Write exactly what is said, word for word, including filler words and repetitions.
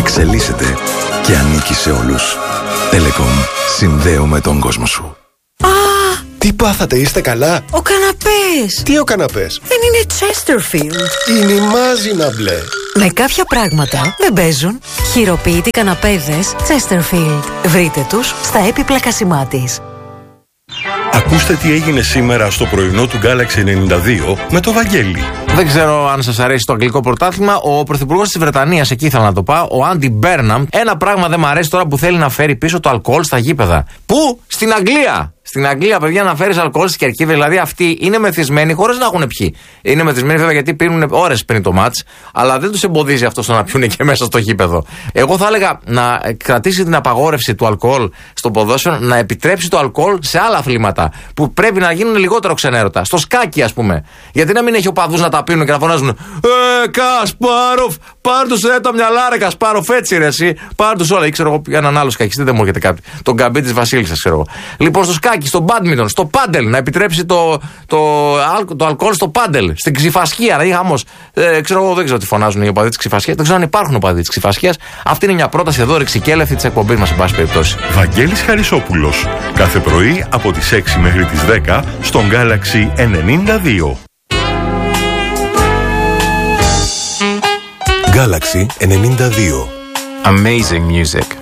εξελίσσεται και ανήκει σε όλους. Telecom. Συνδέουμε τον κόσμο σου. Α! Τι πάθατε, είστε καλά? Ο καναπές! Τι ο καναπές? Δεν είναι Chesterfield. Είναι η μάζινα μπλε. Με κάποια πράγματα δεν παίζουν. Χειροποίητοι καναπέδες Chesterfield. Βρείτε τους στα έπιπλα Κασιμάτης. Ακούστε τι έγινε σήμερα στο πρωινό του Galaxy ενενήντα δύο με το Βαγγέλη. Δεν ξέρω αν σας αρέσει το αγγλικό πρωτάθλημα. Ο πρωθυπουργός της Βρετανίας, εκεί ήθελα να το πάω, ο Άντι Μπέρναμ, ένα πράγμα δεν μου αρέσει τώρα που θέλει να φέρει πίσω το αλκοόλ στα γήπεδα. Πού? Στην Αγγλία! Στην Αγγλία, παιδιά, να φέρεις αλκοόλ στη κερκίδα. Δηλαδή, αυτοί είναι μεθυσμένοι χωρίς να έχουν πιει. Είναι μεθυσμένοι, βέβαια, γιατί πίνουν ώρες πριν το μάτς, αλλά δεν τους εμποδίζει αυτό στο να πιούν και μέσα στο γήπεδο. Εγώ θα έλεγα να κρατήσει την απαγόρευση του αλκοόλ στο ποδόσφαιρο, να επιτρέψει το αλκοόλ σε άλλα αθλήματα που πρέπει να γίνουν λιγότερο ξενέρωτα. Στο σκάκι, ας πούμε. Γιατί να μην έχει οπαδούς να τα πίνουν και να φωνάζουν Ε, Κασπάροφ, πάρ' τους ρε τα μυαλά, ρε Κασπάροφ, έτσι ρε εσύ. Πάρ' τους όλα. Ή ξέρω εγώ έναν άλλο σκακιστή, δεν μου έρχεται κάποιο. Τον Καμπί της Βασίλισσας, ξέρω εγώ. Λοιπόν, στο σκάκι, στο μπάντμιντον, στο πάντελ, να επιτρέψει το, το, το, το αλκοόλ στο πάντελ, στην ξυφασκία, να γίνει χαμός. Ε, ξέρω εγώ, δεν ξέρω τι φωνάζουν οι οπαδοί της ξυφασκίας. Δεν ξέρω αν υπάρχουν οπαδοί της ξυφασκίας. Αυτή είναι μια πρόταση εδώ, ρηξικέλευθη της εκπομπής μας, εν πάση περιπτώσει. Βαγγέλης Χαρισόπουλος. Κάθε πρωί από τις έξι μέχρι τις δέκα στον Galaxy ενενήντα δύο. Galaxy ενενήντα δύο. Amazing music.